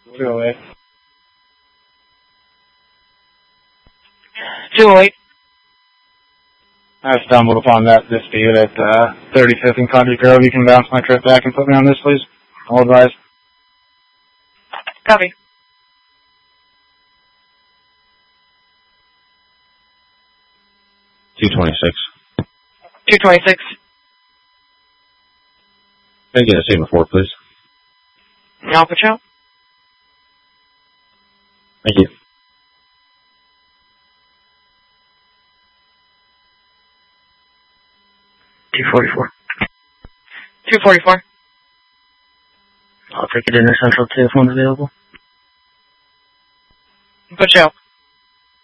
208. 208. I stumbled upon that dispute at 35th and Country Grove. You can bounce my trip back and put me on this, please. All advised. Copy. 226. 226. Can I get a statement 4, please? Alpha Chow. Thank you. 244. 244. I'll take it in Central 2 if one's available. Butch out.